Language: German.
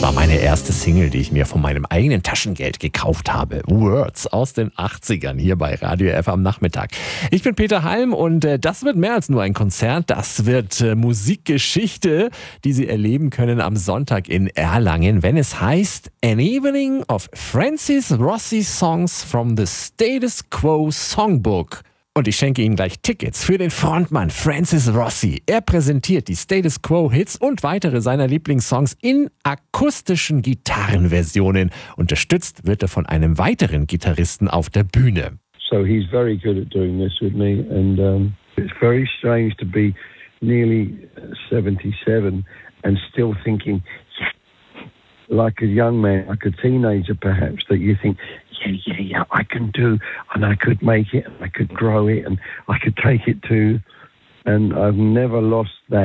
Das war meine erste Single, die ich mir von meinem eigenen Taschengeld gekauft habe. Words aus den 80ern hier bei Radio F am Nachmittag. Ich bin Peter Halm und das wird mehr als nur ein Konzert. Das wird Musikgeschichte, die Sie erleben können am Sonntag in Erlangen, wenn es heißt An Evening of Francis Rossi Songs from the Status Quo Songbook. Und ich schenke Ihnen gleich Tickets für den Frontmann Francis Rossi. Er präsentiert die Status Quo Hits und weitere seiner Lieblingssongs in akustischen Gitarrenversionen. Unterstützt wird er von einem weiteren Gitarristen auf der Bühne. So he's very good at doing this with me, and it's very strange to be nearly 77 and still thinking, like a young man, like a teenager perhaps, that you think, yeah, I can do, and I could make it, and I could grow it, and I could take it to, and I've never lost that.